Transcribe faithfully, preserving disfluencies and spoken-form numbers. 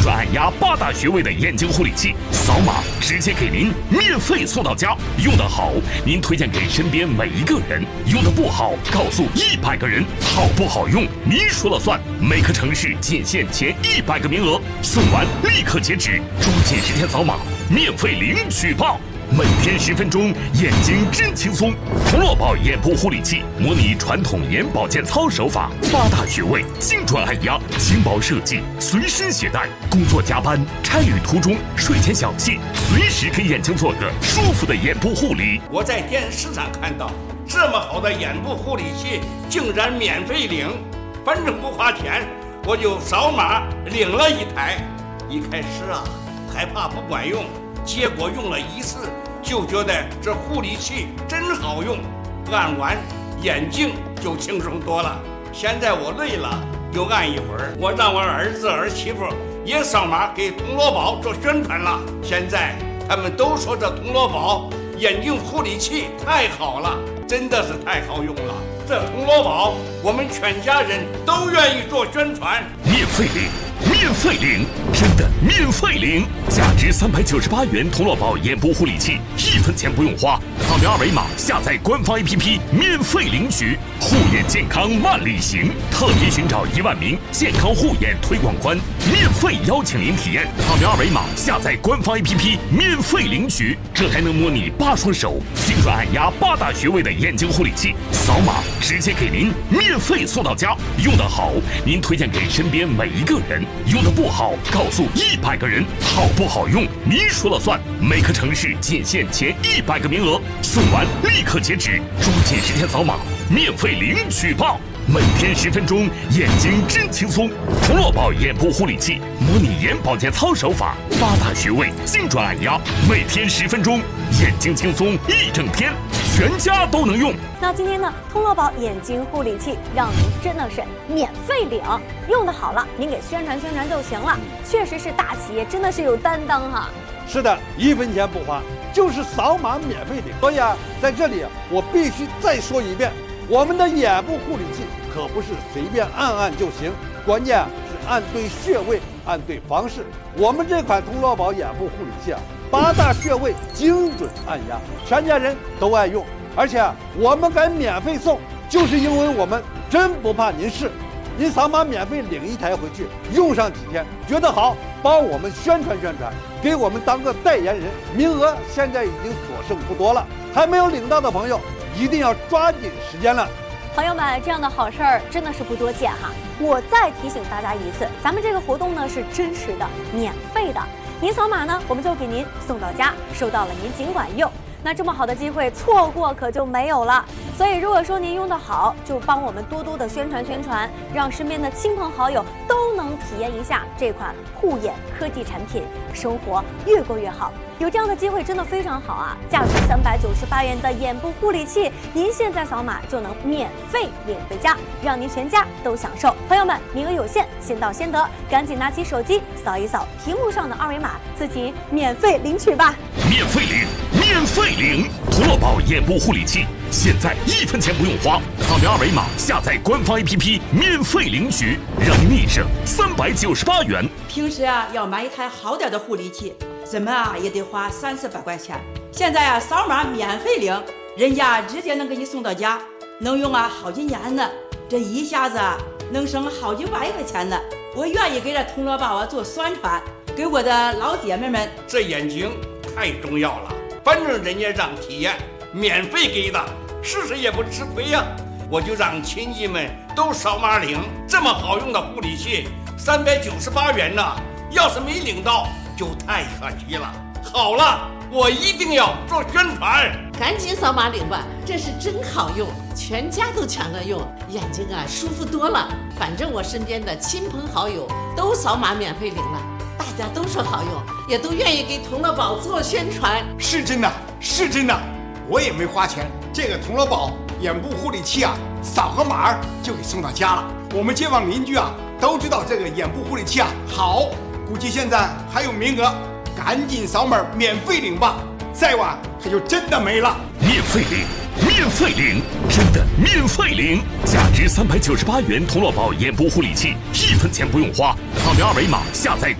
准按压八大穴位的眼睛护理器，扫码直接给您免费送到家。用得好，您推荐给身边每一个人；用得不好，告诉一百个人。好不好用，您说了算。每个城市仅限前一百个名额，送完立刻截止，抓紧时间扫码，免费领取吧。每天十分钟，眼睛真轻松。童乐宝眼部护理器模拟传统眼保健操手法，八大穴位精准按压，轻薄设计，随身携带。工作加班、差旅途中、睡前小憩，随时给眼睛做个舒服的眼部护理。 我在电视上看到这么好的眼部护理器，竟然免费领，反正不花钱，我就扫码领了一台。一开始啊，害怕不管用。结果用了一次，就觉得这护理器真好用，按完眼睛就轻松多了。现在我累了就按一会儿，我让我儿子儿媳妇也扫码给铜锣宝做宣传了。现在他们都说这铜锣宝眼睛护理器太好了，真的是太好用了。这铜锣宝我们全家人都愿意做宣传。 免费领，免费领，真的免费领！价值三百九十八元铜锣宝眼部护理器，一分钱不用花，扫描二维码下载官方 A P P 免费领取。护眼健康万里行，特别寻找一万名健康护眼推广官，免费邀请您体验。扫描二维码下载官方 A P P 免费领取，这还能模拟八双手，精准按压八大穴位的眼睛护理器，扫码直接给您免费送到家。用得好，您推荐给身边每一个人；用得不好，告诉一百个人。好不好用，您说了算。每个城市仅限前一百个名额，送完立刻截止，抓紧时间扫码，免费领取吧。每天十分钟，眼睛真轻松。童乐宝眼部护理器模拟眼保健操手法，八大穴位精准按压，每天十分钟，眼睛轻松一整天，全家都能用。 那今天呢，童乐宝眼睛护理器让您真的是免费领，用的好了，您给宣传宣传就行了。确实是大企业，真的是有担当哈。 是的，一分钱不花，就是扫码免费领。所以啊，在这里我必须再说一遍。我们的眼部护理器可不是随便按按就行，关键是按对穴位，按对方式。我们这款童乐宝眼部护理器啊，八大穴位精准按压，全家人都爱用。而且我们敢免费送，就是因为我们真不怕您试。您扫码免费领一台回去，用上几天，觉得好，帮我们宣传宣传，给我们当个代言人。名额现在已经所剩不多了，还没有领到的朋友一定要抓紧时间了。 朋友们，这样的好事儿真的是不多见哈。我再提醒大家一次，咱们这个活动呢是真实的、免费的。您扫码呢，我们就给您送到家，收到了您尽管用。那这么好的机会错过可就没有了。所以如果说您用得好，就帮我们多多的宣传宣传，让身边的亲朋好友都能体验一下这款护眼科技产品，生活越过越好。有这样的机会真的非常好啊！价值三百九十八元的眼部护理器，您现在扫码就能免费领回家，让您全家都享受。朋友们，名额有限，先到先得，赶紧拿起手机扫一扫屏幕上的二维码，自行免费领取吧！ 免费领，免费领！童乐宝眼部护理器，现在一分钱不用花，扫描二维码下载官方 A P P 免费领取，让您立省三百九十八元。 平时啊，要买一台好点的护理器，怎么啊也得花三四百块钱。现在啊，扫码免费领，人家直接能给你送到家，能用啊好几年呢。这一下子啊，能省好几万块钱呢。我愿意给这童乐宝啊做宣传，给我的老姐妹们。 这眼睛太重要了，反正人家让体验，免费给的，试试也不吃亏呀。我就让亲戚们都扫码领，这么好用的护理器，三百九十八元呢，要是没领到就太可惜了。好了，我一定要做宣传， 赶紧扫码领吧，这是真好用，全家都抢着用，眼睛啊舒服多了。反正我身边的亲朋好友都扫码免费领了，大家都说好用，也都愿意给童乐宝做宣传。 是真的，是真的，我也没花钱，这个童乐宝眼部护理器啊，扫个码就给送到家了。我们街坊邻居啊都知道这个眼部护理器啊好，估计现在还有名额，赶紧扫码免费领吧，再晚它就真的没了。 免费领，免费领，真的免费领！价值三百九十八元童乐宝眼部护理器，一分钱不用花，扫描二维码下载